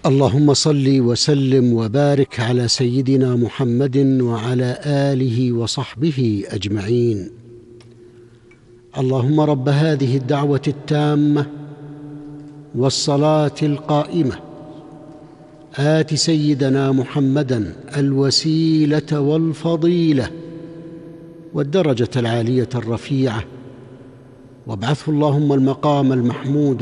اللهم صل وسلم وبارك على سيدنا محمد وعلى آله وصحبه أجمعين. اللهم رب هذه الدعوة التامة والصلاة القائمة آت سيدنا محمدا الوسيلة والفضيلة والدرجة العالية الرفيعة، وابعثه اللهم المقام المحمود